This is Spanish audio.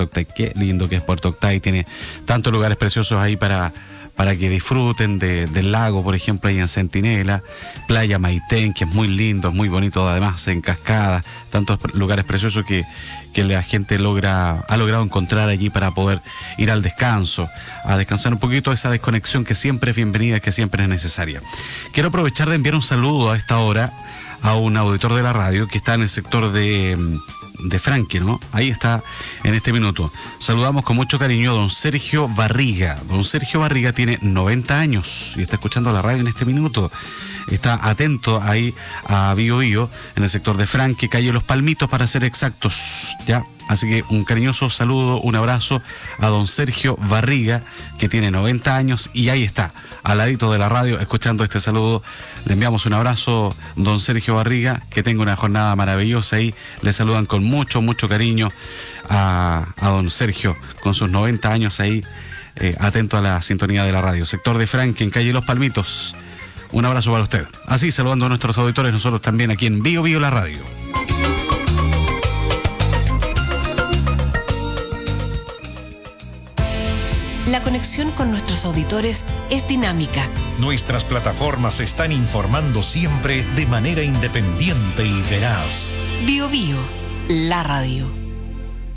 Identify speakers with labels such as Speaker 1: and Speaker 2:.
Speaker 1: Puerto Octay. Qué lindo que es Puerto Octay, tiene tantos lugares preciosos ahí para que disfruten del lago, por ejemplo, ahí en Centinela, Playa Maitén, que es muy lindo, es muy bonito, además en cascada, tantos lugares preciosos que la gente ha logrado encontrar allí para poder ir al descanso, a descansar un poquito, esa desconexión que siempre es bienvenida, que siempre es necesaria. Quiero aprovechar de enviar un saludo a esta hora a un auditor de la radio que está en el sector de Franque, ¿no? Ahí está en este minuto. Saludamos con mucho cariño a don Sergio Barriga. Don Sergio Barriga tiene 90 años y está escuchando la radio en este minuto. Está atento ahí a Bío Bío, en el sector de Franque, calle Los Palmitos para ser exactos, ¿ya? Así que un cariñoso saludo, un abrazo a don Sergio Barriga, que tiene 90 años y ahí está, al ladito de la radio, escuchando este saludo. Le enviamos un abrazo, don Sergio Barriga, que tenga una jornada maravillosa ahí. Le saludan con mucho, mucho cariño a don Sergio, con sus 90 años ahí, atento a la sintonía de la radio. Sector de Franque, en calle Los Palmitos. Un abrazo para usted. Así, saludando a nuestros auditores, nosotros también aquí en Bío Bío la radio.
Speaker 2: La conexión con nuestros auditores es dinámica.
Speaker 3: Nuestras plataformas están informando siempre de manera independiente y veraz.
Speaker 2: Bío Bío, la radio.